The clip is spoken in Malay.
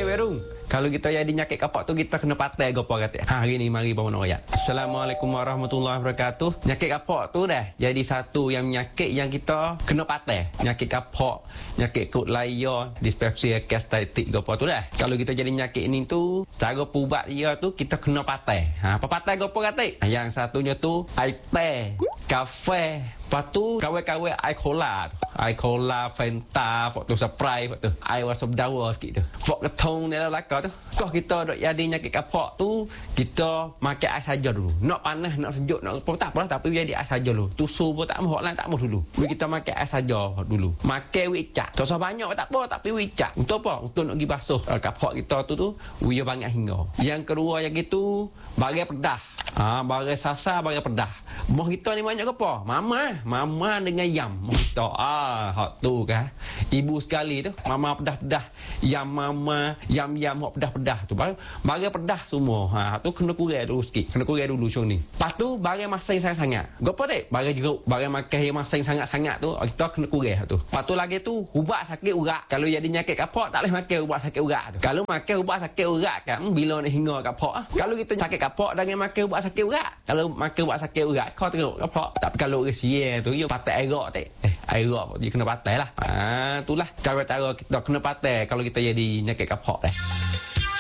Werung, kalau kita jadi nyakit kapak tu kita kena patai gapo kata. Hari ni mari bangun royak. Assalamualaikum warahmatullahi wabarakatuh. Nyakit kapak tu dah jadi satu yang nyakit yang kita kena patai. Nyakit kapak, nyakit kut layar, dispepsia, gastritis gapo tu dah. Kalau kita jadi nyakit ni tu, cara pubat dia tu kita kena patai. Apa patai gapo kata? Yang satunya tu air teh, kafe. Lepas tu kawan-kawan air cola tu. Air cola, Fanta, tu Sprite tu. Air wasap dawa sikit tu. Fok ketong ni dalam belakang tu. Kau kita duk jadi nyakit kapak tu, kita makan air saja dulu. Nak panas, nak sejuk, nak apa tak apalah, tapi jadi air saja dulu. Tusu pun tak mahu, lain tak mahu dulu. Kita makan air saja dulu. Makan wicak. Tak usah banyak tak apa, tapi wicak. Untuk apa? Untuk nak pergi basuh kapak kita tu dia banyak hingga. Yang kedua yang gitu, bagai pedah. Bagai sasa, bagai pedah. Moh kita ni banyak apa? Mama dengan yam. Moh kita. Hak tu kah? Ibu sekali tu, mama pedah-pedah. Yam hak pedah-pedah tu. Bagai pedah semua. Tu kena kurang dulu sikit. Kena kurang dulu macam ni. Lepas tu bagai masing sangat-sangat. Gapo dek? Bagai jeruk, bagai makan yang masing sangat-sangat tu, kita kena kurang tu. Lepas tu lagi tu, ubat sakit urat. Kalau jadi nyakit kapak, tak boleh makan ubat sakit urat tu. Kalau makan ubat sakit urat kan, bila nak hingga kapak. Kalau kita sakit kapak dengan makan ubat sakit urat. Kalau makan ubat sakit urat, kau teruk kapak. Tapi kalau resier tu, dia patai air rak air rak dia kena patai lah. Itulah cara-cara kita kena patai kalau kita jadi nyakit kapak dah.